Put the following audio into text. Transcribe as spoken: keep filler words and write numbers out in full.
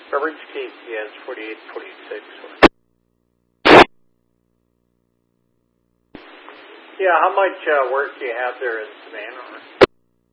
Beverage Keith, yes, forty-eight forty-six. Yeah, how much uh, work do you have there in Savannah?